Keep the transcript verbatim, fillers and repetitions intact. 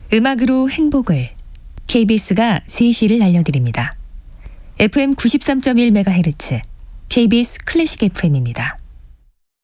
음악으로 행복을 케이비에스가 세 시를 알려드립니다. 에프엠 구십삼 점 일 메가헤르츠 케이비에스 클래식 에프엠입니다.